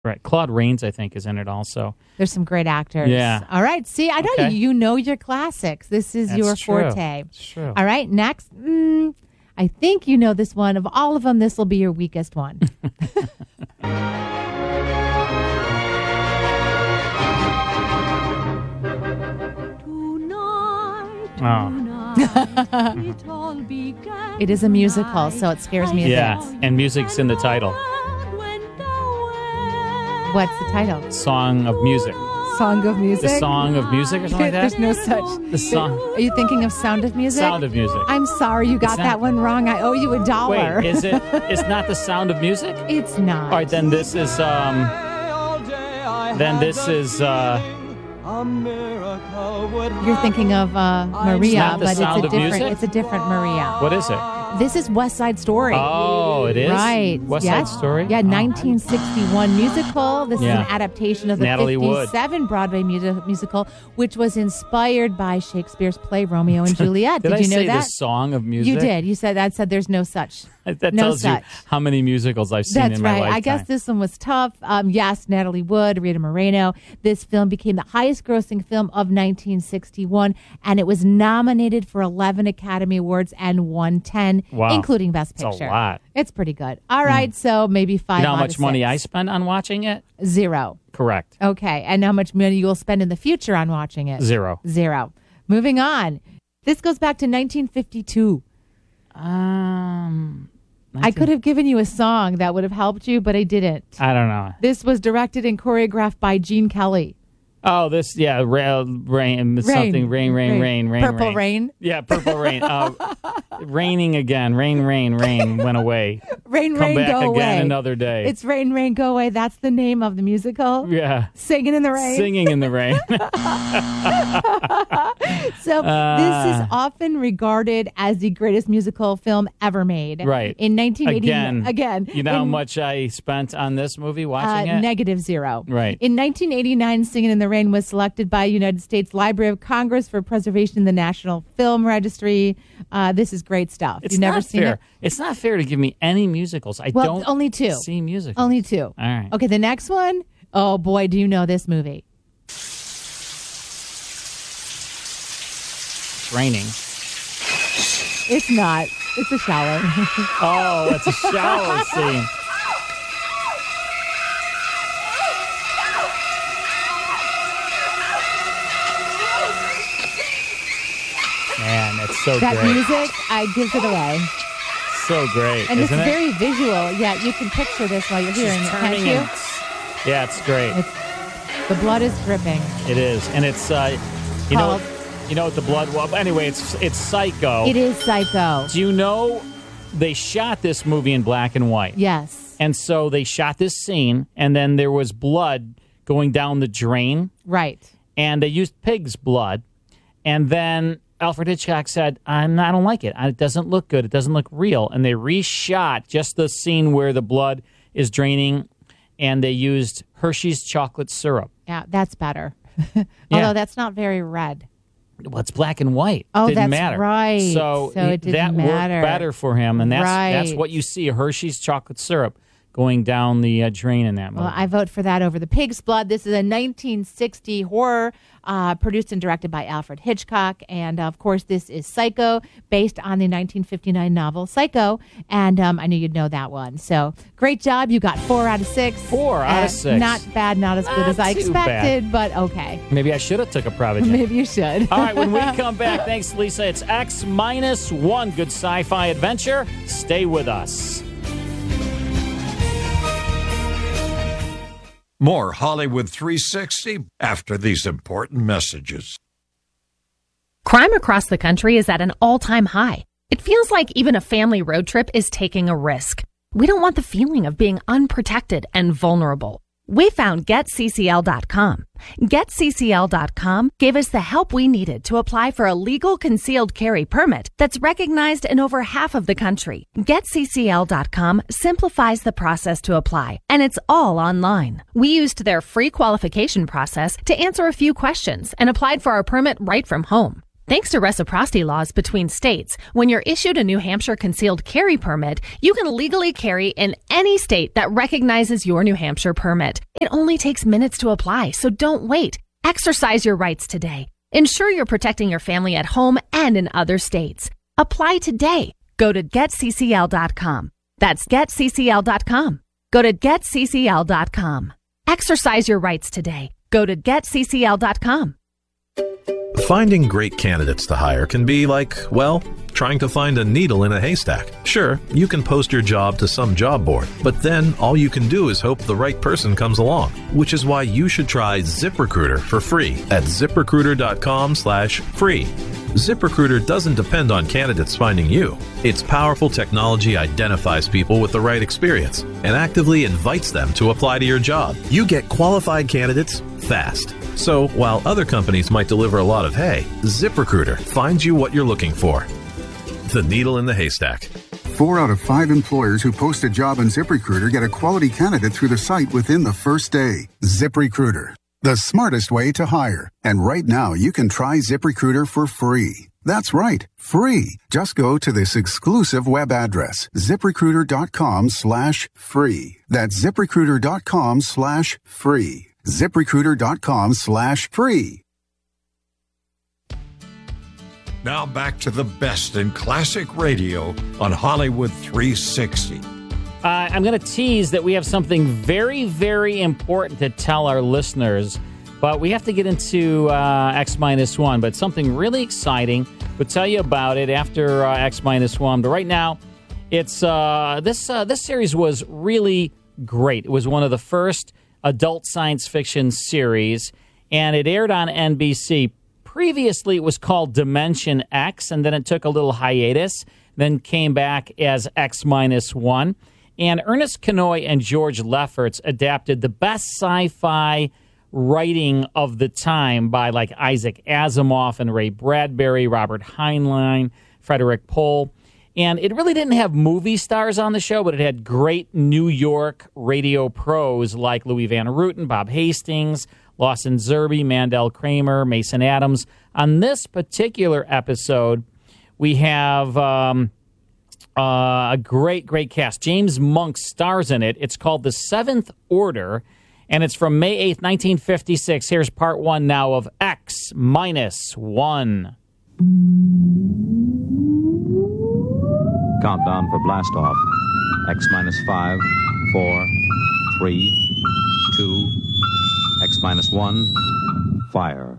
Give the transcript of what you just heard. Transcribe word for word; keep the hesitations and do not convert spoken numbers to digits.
Right. Claude Rains, I think, is in it also. There's some great actors. Yeah. All right. See, I know Okay. you, you know your classics. This is That's your true. forte. It's true. All right. Next. Mm, I think you know this one. Of all of them, this will be your weakest one. Oh. It is a musical, so it scares me a Yeah, bit. and music's in the title. What's the title? Song of Music. Song of Music? The Song of Music or something like that? There's no such. The song. Are you thinking of Sound of Music? Sound of Music. I'm sorry you got It's not- that one wrong. I owe you a dollar. Wait, is it? It's not the Sound of Music? It's not. All right, then this is, um, then this is, uh, You're thinking of uh, Maria, not the but it's Sound a of different. Music? It's a different Maria. what is it? This is West Side Story. Oh, it is? Right. West yes. Side Story? Yeah, Oh. nineteen sixty-one musical. This Yeah. is an adaptation of the Natalie Wood. fifty-seven Broadway mu- musical, which was inspired by Shakespeare's play Romeo and Juliet. Did, Did I you know say that? the Song of Music? You did. You said that. Said there's no such. That no tells such. you how many musicals I've seen That's in my right. lifetime. I guess this one was tough. Um, yes, Natalie Wood, Rita Moreno. This film became the highest-grossing film of nineteen sixty-one, and it was nominated for eleven Academy Awards and won ten, Wow. including Best It's a Picture. lot. It's pretty good. All right, so maybe five. You know how out much of money I six. spent on watching it? Zero. Correct. Okay, and how much money you'll spend in the future on watching it? Zero. Zero. Moving on. This goes back to nineteen fifty-two. Um, I could have given you a song that would have helped you, but I didn't. I don't know. This was directed and choreographed by Gene Kelly. Oh, this, yeah, ra- rain, something, rain, rain, rain, rain, Purple rain. Rain. Yeah, Purple Rain. Uh, raining again. Rain, rain, rain went away. Rain, Come Rain, back Go again Away. another day. It's Rain, Rain, Go Away. That's the name of the musical. yeah. Singing in the Rain. Singing in the rain. So Uh, this is often regarded as the greatest musical film ever made. Right. In nineteen eighty. Again. Again. You know how in, much I spent on this movie watching uh, it? Negative zero. Right. In nineteen eighty-nine, Singing in the Rain was selected by United States Library of Congress for preservation in the National Film Registry. Uh, this is great stuff. It's You've never not seen fair. it? It's not fair to give me any musicals. I Well, don't only two. see musicals. Only two. All right. Okay, the next one. Oh boy, do you know this movie? It's raining. It's not. It's a shower. Oh, it's a shower scene. Man, it's so That great. music, I gives it away. So great, And isn't it's it? very visual. Yeah, you can picture this while you're hearing it, She's can't turning you? and- Yeah, it's great. It's, the blood is dripping. It is, and it's uh, you know, Called- you know what the blood. Well, anyway, it's it's Psycho. It is Psycho. Do you know they shot this movie in black and white? Yes. And so they shot this scene, and then there was blood going down the drain, Right. and they used pig's blood. And then Alfred Hitchcock said, I'm, I don't like it. It doesn't look good. It doesn't look real. And they reshot just the scene where the blood is draining, and they used Hershey's chocolate syrup. Yeah, that's better. Yeah. Although that's not very red. Well, it's black and white. Oh, didn't that's matter. right. So, So it didn't that matter. worked better for him, and that's that's Right. what you see: Hershey's chocolate syrup going down the uh, drain in that movie. Well, I vote for that over the pig's blood. This is a nineteen sixty horror uh, produced and directed by Alfred Hitchcock. And, of course, this is Psycho, based on the nineteen fifty-nine novel Psycho. And um, I knew you'd know that one. So great job. You got four out of six. Four out Uh, of six. Not bad, not as good Not as I too expected, but okay. Maybe I should have took a private jet. Maybe you should. All right, when we come back, thanks, Lisa. It's X minus one. Good sci-fi adventure. Stay with us. More Hollywood three sixty after these important messages. Crime across the country is at an all-time high. It feels like even a family road trip is taking a risk. We don't want the feeling of being unprotected and vulnerable. We found Get C C L dot com. Get C C L dot com gave us the help we needed to apply for a legal concealed carry permit that's recognized in over half of the country. Get C C L dot com simplifies the process to apply, and it's all online. We used their free qualification process to answer a few questions and applied for our permit right from home. Thanks to reciprocity laws between states, when you're issued a New Hampshire concealed carry permit, you can legally carry in any state that recognizes your New Hampshire permit. It only takes minutes to apply, so don't wait. Exercise your rights today. Ensure you're protecting your family at home and in other states. Apply today. Go to get c c l dot com. That's get c c l dot com. Go to get c c l dot com. Exercise your rights today. Go to get c c l dot com. Finding great candidates to hire can be like, well, trying to find a needle in a haystack. Sure, you can post your job to some job board, but then all you can do is hope the right person comes along, which is why you should try ZipRecruiter for free at ZipRecruiter.com slash free. ZipRecruiter doesn't depend on candidates finding you. Its powerful technology identifies people with the right experience and actively invites them to apply to your job. You get qualified candidates fast. So while other companies might deliver a lot of hay, ZipRecruiter finds you what you're looking for. The needle in the haystack. Four out of five employers who post a job on ZipRecruiter get a quality candidate through the site within the first day. ZipRecruiter, the smartest way to hire. And right now, you can try ZipRecruiter for free. That's right, free. Just go to this exclusive web address, ZipRecruiter.com slash free. That's ZipRecruiter.com slash free. ZipRecruiter.com slash free. Now back to the best in classic radio on Hollywood three sixty. Uh, I'm going to tease that we have something very, very important to tell our listeners, but we have to get into uh, X minus one. But something really exciting. We'll tell you about it after uh, X minus one. But right now, it's uh, this uh, this series was really great. It was one of the first adult science fiction series, and it aired on N B C. Previously, it was called Dimension X, and then it took a little hiatus, then came back as X minus one. And Ernest Kinoy and George Lefferts adapted the best sci-fi writing of the time by like Isaac Asimov and Ray Bradbury, Robert Heinlein, Frederick Pohl. And it really didn't have movie stars on the show, but it had great New York radio pros like Louis Van Ruten, Bob Hastings, Lawson Zerbe, Mandel Kramer, Mason Adams. On this particular episode, we have um, uh, a great, great cast. James Monk stars in it. It's called The Seventh Order, and it's from May eighth, nineteen fifty-six. Here's part one now of X minus one. Countdown for blast off. X minus five, four, three, two, X minus one, fire.